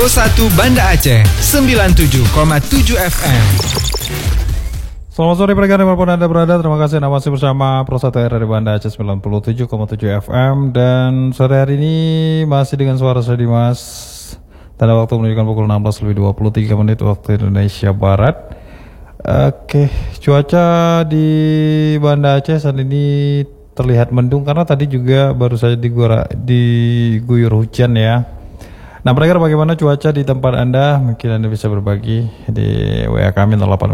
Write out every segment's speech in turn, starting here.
Pro 1 Banda Aceh 97,7 FM. Selamat sore pendengar dimanapun Anda berada. Terima kasih Anda masih bersama Pro 1 RRI Banda Aceh 97,7 FM. Dan sore hari ini masih dengan suara saya Dimas. Tanda waktu menunjukkan pukul 16:23 waktu Indonesia Barat. Oke, cuaca di Banda Aceh saat ini terlihat mendung karena tadi juga baru saja diguyur hujan ya. Nah, pendengar bagaimana cuaca di tempat Anda? Mungkin Anda bisa berbagi di WA kami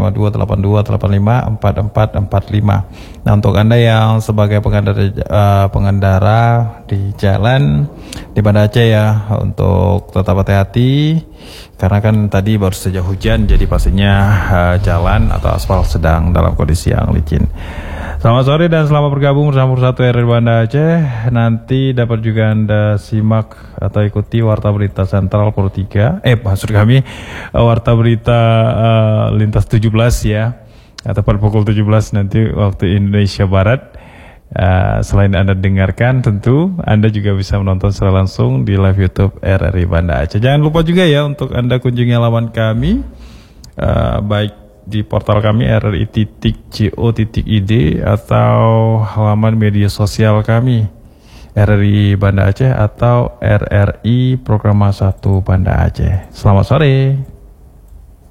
085282854445. Nah, untuk Anda yang sebagai pengendara di jalan di Banda Aceh ya, untuk tetap hati-hati karena kan tadi baru saja hujan, jadi pastinya jalan atau aspal sedang dalam kondisi yang licin. Selamat sore dan selamat bergabung bersama Pro 1 RRI Banda Aceh. Nanti dapat juga Anda simak atau ikuti Warta Berita Sentral Pro 3. Maksud kami Warta Berita Lintas 17 ya. Tepat pukul 17 nanti waktu Indonesia Barat. Selain Anda dengarkan, tentu Anda juga bisa menonton secara langsung di live YouTube RRI Banda Aceh. Jangan lupa juga ya untuk Anda kunjungi halaman kami, baik di portal kami rri.co.id atau halaman media sosial kami RRI Banda Aceh atau RRI Program 1 Banda Aceh. Selamat sore.